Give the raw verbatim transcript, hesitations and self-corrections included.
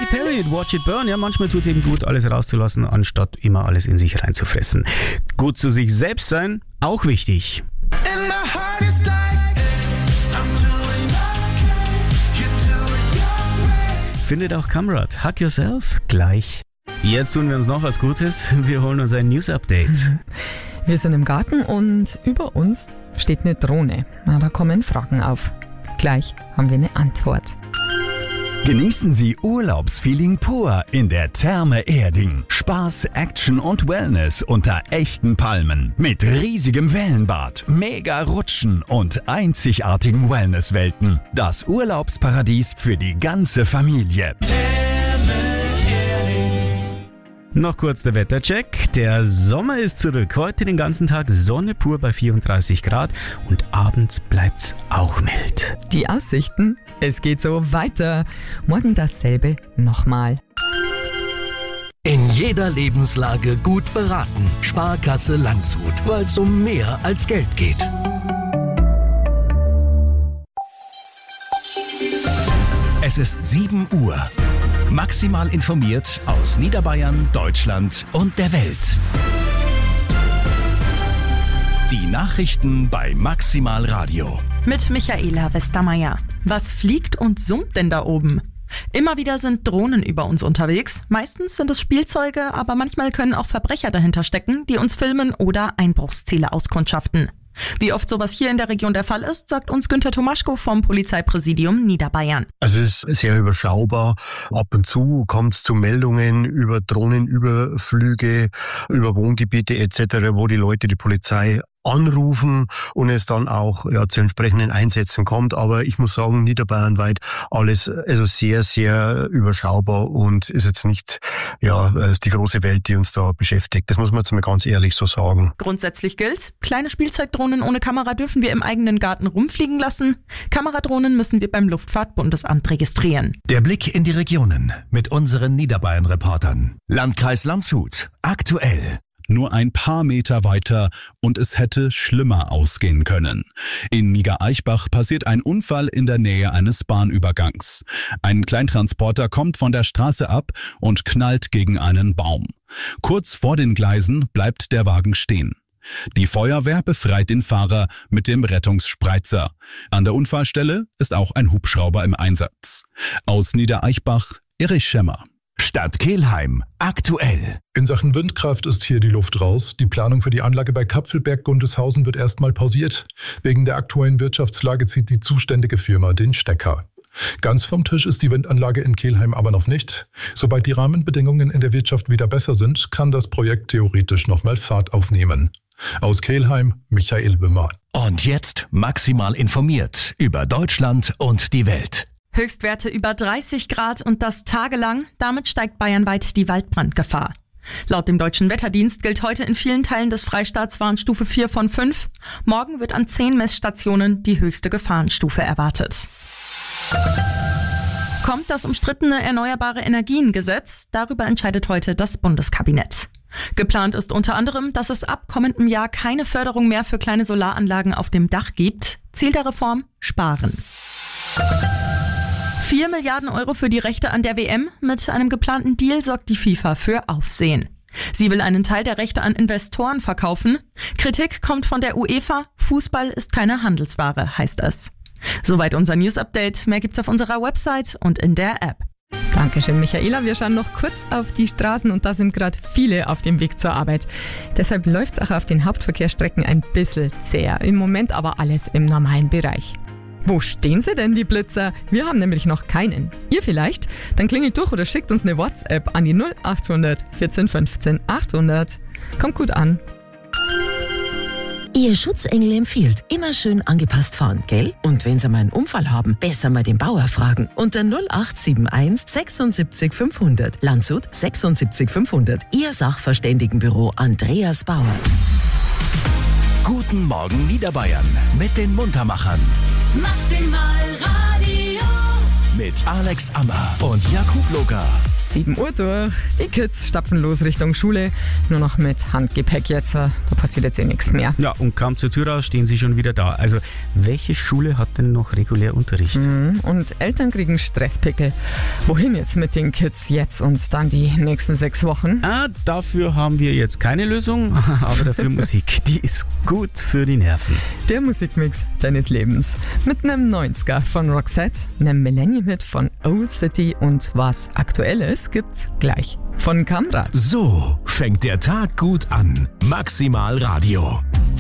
Perry, Watch It Burn. Ja, manchmal tut es eben gut, alles rauszulassen, anstatt immer alles in sich reinzufressen. Gut zu sich selbst sein, auch wichtig. Findet auch Kamrat. Hug Yourself gleich. Jetzt tun wir uns noch was Gutes. Wir holen uns ein News-Update. Wir sind im Garten und über uns steht eine Drohne. Na, da kommen Fragen auf. Gleich haben wir eine Antwort. Genießen Sie Urlaubsfeeling pur in der Therme Erding. Spaß, Action und Wellness unter echten Palmen. Mit riesigem Wellenbad, mega Rutschen und einzigartigen Wellnesswelten. Das Urlaubsparadies für die ganze Familie. Noch kurz der Wettercheck. Der Sommer ist zurück. Heute den ganzen Tag Sonne pur bei vierunddreißig Grad und abends bleibt's auch mild. Die Aussichten? Es geht so weiter. Morgen dasselbe nochmal. In jeder Lebenslage gut beraten. Sparkasse Landshut, weil es um mehr als Geld geht. Es ist sieben Uhr. Maximal informiert aus Niederbayern, Deutschland und der Welt. Die Nachrichten bei Maximal Radio. Mit Michaela Westermeier. Was fliegt und summt denn da oben? Immer wieder sind Drohnen über uns unterwegs. Meistens sind es Spielzeuge, aber manchmal können auch Verbrecher dahinter stecken, die uns filmen oder Einbruchsziele auskundschaften. Wie oft sowas hier in der Region der Fall ist, sagt uns Günther Tomaschko vom Polizeipräsidium Niederbayern. Also es ist sehr überschaubar. Ab und zu kommt es zu Meldungen über Drohnenüberflüge, über Wohngebiete et cetera, wo die Leute die Polizei anrufen und es dann auch ja, zu entsprechenden Einsätzen kommt. Aber ich muss sagen, niederbayernweit alles also sehr, sehr überschaubar und ist jetzt nicht ja, ist die große Welt, die uns da beschäftigt. Das muss man jetzt mal ganz ehrlich so sagen. Grundsätzlich gilt, kleine Spielzeugdrohnen ohne Kamera dürfen wir im eigenen Garten rumfliegen lassen. Kameradrohnen müssen wir beim Luftfahrtbundesamt registrieren. Der Blick in die Regionen mit unseren Niederbayern-Reportern. Landkreis Landshut. Aktuell. Nur ein paar Meter weiter und es hätte schlimmer ausgehen können. In Niedereichbach passiert ein Unfall in der Nähe eines Bahnübergangs. Ein Kleintransporter kommt von der Straße ab und knallt gegen einen Baum. Kurz vor den Gleisen bleibt der Wagen stehen. Die Feuerwehr befreit den Fahrer mit dem Rettungsspreizer. An der Unfallstelle ist auch ein Hubschrauber im Einsatz. Aus Niedereichbach, Erich Schemmer. Stadt Kelheim. Aktuell. In Sachen Windkraft ist hier die Luft raus. Die Planung für die Anlage bei Kapfelberg-Gundelshausen wird erstmal pausiert. Wegen der aktuellen Wirtschaftslage zieht die zuständige Firma den Stecker. Ganz vom Tisch ist die Windanlage in Kelheim aber noch nicht. Sobald die Rahmenbedingungen in der Wirtschaft wieder besser sind, kann das Projekt theoretisch nochmal Fahrt aufnehmen. Aus Kelheim, Michael Wimmer. Und jetzt maximal informiert über Deutschland und die Welt. Höchstwerte über dreißig Grad und das tagelang. Damit steigt bayernweit die Waldbrandgefahr. Laut dem Deutschen Wetterdienst gilt heute in vielen Teilen des Freistaats Warnstufe vier von fünf. Morgen wird an zehn Messstationen die höchste Gefahrenstufe erwartet. Kommt das umstrittene Erneuerbare Energien-Gesetz? Darüber entscheidet heute das Bundeskabinett. Geplant ist unter anderem, dass es ab kommendem Jahr keine Förderung mehr für kleine Solaranlagen auf dem Dach gibt. Ziel der Reform: Sparen. Vier Milliarden Euro für die Rechte an der W M. Mit einem geplanten Deal sorgt die FIFA für Aufsehen. Sie will einen Teil der Rechte an Investoren verkaufen. Kritik kommt von der UEFA. Fußball ist keine Handelsware, heißt es. Soweit unser News-Update. Mehr gibt's auf unserer Website und in der App. Dankeschön, Michaela. Wir schauen noch kurz auf die Straßen und da sind gerade viele auf dem Weg zur Arbeit. Deshalb läuft's auch auf den Hauptverkehrsstrecken ein bisschen zäh. Im Moment aber alles im normalen Bereich. Wo stehen sie denn, die Blitzer? Wir haben nämlich noch keinen. Ihr vielleicht? Dann klingelt durch oder schickt uns eine WhatsApp an die null achthundert vierzehn fünfzehn achthundert. Kommt gut an. Ihr Schutzengel empfiehlt, immer schön angepasst fahren, gell? Und wenn Sie mal einen Unfall haben, besser mal den Bauer fragen. Unter null acht sieben eins sechsundsiebzig fünfhundert. Landshut sechsundsiebzig fünfhundert. Ihr Sachverständigenbüro Andreas Bauer. Guten Morgen Niederbayern mit den Muntermachern. Maximal Radio. Mit Alex Ammer und Jakub Logar. sieben Uhr durch. Die Kids stapfen los Richtung Schule. Nur noch mit Handgepäck jetzt. Da passiert jetzt eh nichts mehr. Ja, und kaum zur Tür raus stehen sie schon wieder da. Also, welche Schule hat denn noch regulär Unterricht? Mhm. Und Eltern kriegen Stresspickel. Wohin jetzt mit den Kids jetzt und dann die nächsten sechs Wochen? Ah, dafür haben wir jetzt keine Lösung, aber dafür Musik. Die ist gut für die Nerven. Der Musikmix deines Lebens. Mit einem neunziger von Roxette, einem Millennium-Hit von Old City und was Aktuelles gibt's gleich von Kamrat. So fängt der Tag gut an. Maximal Radio.